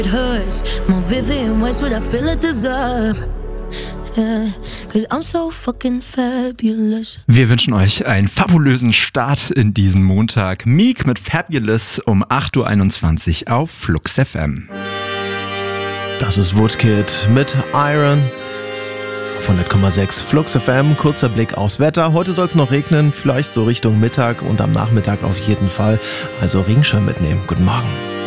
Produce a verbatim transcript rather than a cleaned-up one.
it hurts more vivid in ways what I feel I deserve. Yeah, 'cause I'm so fucking fabulous. Wir wünschen euch einen fabulösen Start in diesen Montag. Meek mit Fabulous um acht Uhr einundzwanzig auf Flux F M. Das ist Woodkid mit Iron auf hundert Komma sechs Flux F M. Kurzer Blick aufs Wetter. Heute soll es noch regnen, vielleicht so Richtung Mittag und am Nachmittag auf jeden Fall. Also Regenschirm mitnehmen. Guten Morgen.